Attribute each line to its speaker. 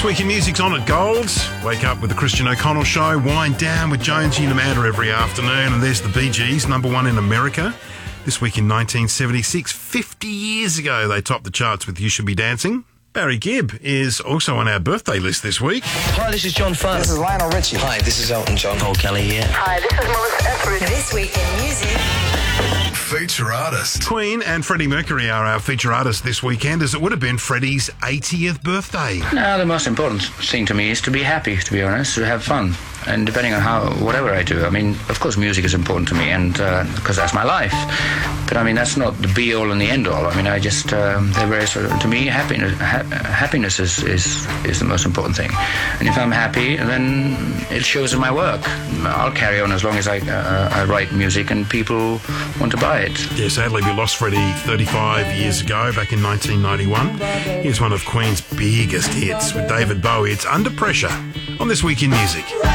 Speaker 1: Week in Music's on at Gold. Wake up with the Christian O'Connell Show. Wind down with Jonesy and Amanda every afternoon. And there's the Bee Gees, number one in America. This week in 1976, 50 years ago, they topped the charts with You Should Be Dancing. Barry Gibb is also on our birthday list this week.
Speaker 2: Hi, this is John Farr.
Speaker 3: This is Lionel Richie.
Speaker 2: Hi, this is Elton John. Paul Kelly here.
Speaker 4: Hi, this is Melissa Etheridge.
Speaker 5: This Week in Music.
Speaker 6: Feature artist.
Speaker 1: Queen and Freddie Mercury are our feature artists this weekend, as it would have been Freddie's 80th birthday.
Speaker 7: No, the most important thing to me is to be happy, to be honest, to have fun. And depending on whatever I do, I mean, of course music is important to me, and because that's my life. But I mean, that's not the be-all and the end-all. I mean, I just, they're very sort of, to me, happiness is the most important thing. And if I'm happy, then it shows in my work. I'll carry on as long as I write music and people want to buy it.
Speaker 1: Yeah, sadly, we lost Freddie 35 years ago, back in 1991. Here's one of Queen's biggest hits with David Bowie. It's Under Pressure on This Week in Music.